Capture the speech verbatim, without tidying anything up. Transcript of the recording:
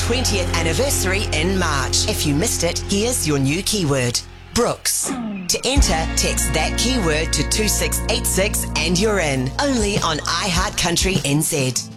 twentieth anniversary in March. If you missed it, here's your new keyword. Brooks. To enter, text that keyword to two six eight six and you're in. Only on iHeart Country N Z.